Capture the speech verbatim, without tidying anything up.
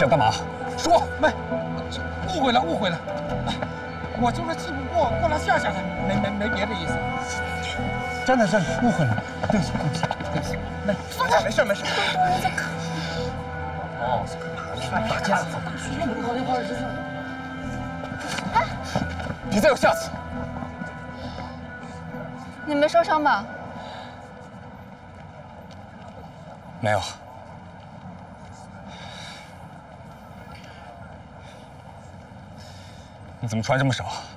想干嘛？说。 没，误会了，误会了。我就是气不过，过来吓吓他，没没没别的意思。真的真的误会了，对不起对不起对不起。没，放开，没事没事。哦，打架了。 别再有下次。 你没受伤吧？ 没有。你怎么穿这么少？